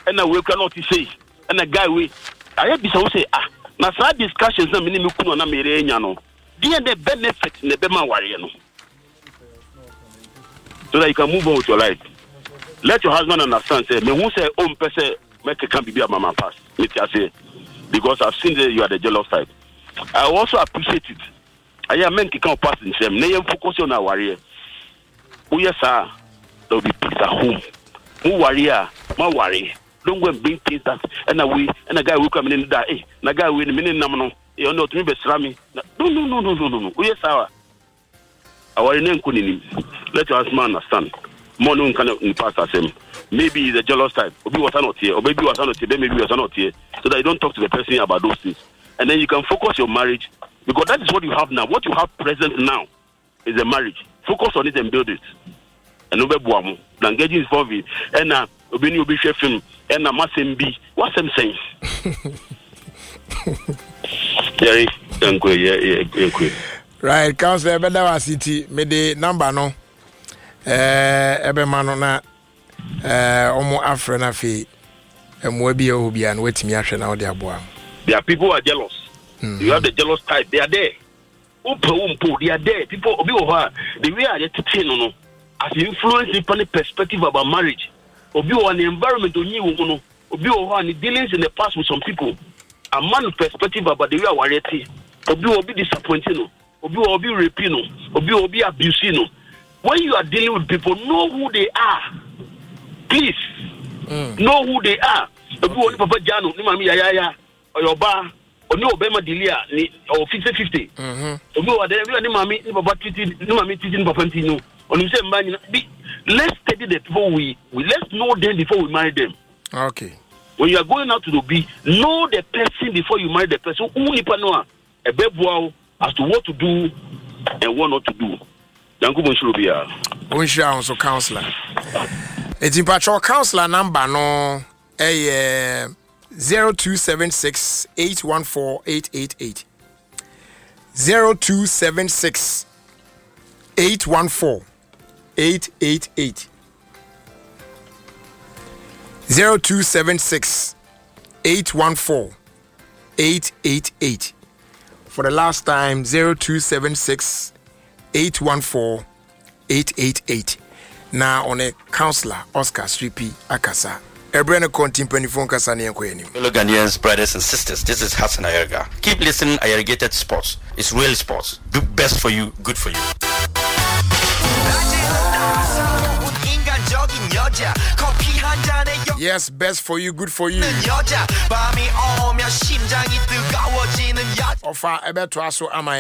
and we cannot say and a guy we I have to say na sa discussions na me kunu na mere nya no dey the benefit na be ma ware no so that you can move on with your life. Let your husband understand say me who say person make can be a mama pass me say because I've seen that you are the jealous type. I also appreciate it. I am men can pass in them. They focus on our warrior. Oh yes sir, there will be peace at home. Who warrior, my warrior. Don't go and bring things that and a guy will come in that na guy will meaning no you know to me be slamy. No. Oh yes sir. Our name couldn't let your husband understand. More no can pass the same. Maybe he's a jealous type. Obi was not here, or maybe was not here, maybe was not here. So that you don't talk to the person about those things. And then you can focus your marriage because that is what you have now. What you have present now is a marriage. Focus on it and build it. And no be then get involved in and Obini Obi Shefim and Masembi. What's him saying? Jerry, right, Councillor Bedawa City, me the number no. Ebe mano na omo afre na fi emo bi obi an wetimi ahwe na ode aboa. There are people who are jealous. You have the jealous type. They are there. They are there. People obi over the way are they no as influence upon the perspective about marriage. Obi on the environment onyi no. Obi over the dealings in the past with some people. A man perspective about the way are reality. Obi disappointing no. Obi raping no. Obi abusing no. When you are dealing with people, know who they are. Please, know who they are. If you want Papa Jano, ni mami ya, or your bar, or no Obama Delia, or 50-50. If you are there, ni mami, ni Papa Titi, ni mami Titi, ni Papa Tino. Or you say, man, let's study the people let's know them before we marry them. Okay. When you are going out to the B, know the person before you marry the person. Who ni panoa a bebwao as to what to do and what not to do. Onsha also counselor. It's in patrol counselor number no 0276 814 888. 0276 814 888. 0276 814 888. For the last time 0276 814-888. Now on a counselor Oscar Stripi Akasa. Ebrene kontim penifon kasa ne enkoyani. Hello Ghanaians, brothers and sisters. This is Hassan Ayerga. Keep listening. Irrigated Sports. It's real sports. Do best for you, good for you. Yes, best for you, good for you. Offer ebe to aso ama